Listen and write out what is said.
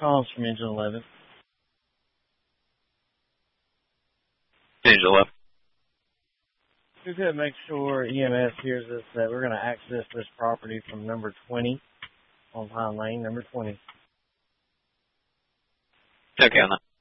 calls from Engine 11. Engine 11. We're going to make sure EMS hears us that we're going to access this property from number 20 on Pine Lane, number 20. Okay on that.